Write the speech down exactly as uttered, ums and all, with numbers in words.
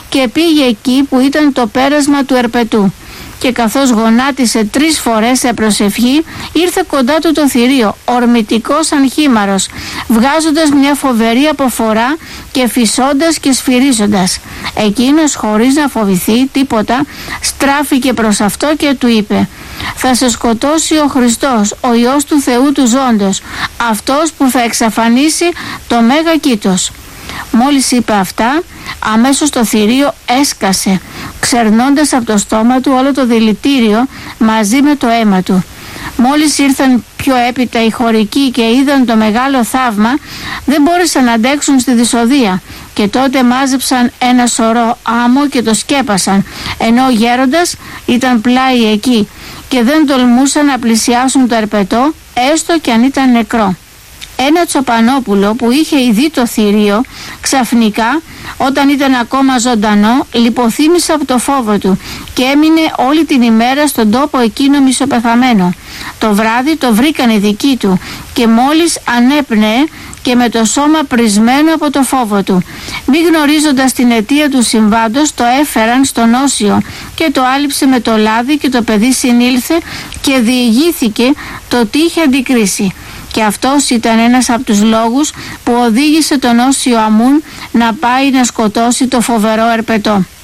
και πήγε εκεί που ήταν το πέρασμα του ερπετού. Και καθώς γονάτισε τρεις φορές σε προσευχή, ήρθε κοντά του το θηρίο, ορμητικό σαν χήμαρος, βγάζοντας μια φοβερή αποφορά και φυσώντας και σφυρίζοντας. Εκείνος, χωρίς να φοβηθεί τίποτα, στράφηκε προς αυτό και του είπε: «Θα σε σκοτώσει ο Χριστός, ο Υιός του Θεού του ζώντος, αυτός που θα εξαφανίσει το Μέγα Κήτος». Μόλις είπε αυτά, αμέσως το θηρίο έσκασε, ξερνώντας από το στόμα του όλο το δηλητήριο μαζί με το αίμα του. Μόλις ήρθαν πιο έπειτα οι χωρικοί και είδαν το μεγάλο θαύμα, δεν μπόρεσαν να αντέξουν στη δυσοδεία, και τότε μάζεψαν ένα σωρό άμμο και το σκέπασαν, ενώ ο γέροντας ήταν πλάι εκεί και δεν τολμούσαν να πλησιάσουν το ερπετό, έστω κι αν ήταν νεκρό. Ένα τσοπανόπουλο που είχε ειδεί το θηρίο, ξαφνικά, όταν ήταν ακόμα ζωντανό, λιποθύμησε από το φόβο του και έμεινε όλη την ημέρα στον τόπο εκείνο μισοπεθαμένο. Το βράδυ το βρήκαν οι δικοί του και μόλις ανέπνεε και με το σώμα πρισμένο από το φόβο του. Μη γνωρίζοντας την αιτία του συμβάντος, το έφεραν στον όσιο και το άλυψε με το λάδι και το παιδί συνήλθε και διηγήθηκε το τι είχε αντικρίσει. Και αυτός ήταν ένας από τους λόγους που οδήγησε τον Όσιο Αμούν να πάει να σκοτώσει το φοβερό ερπετό.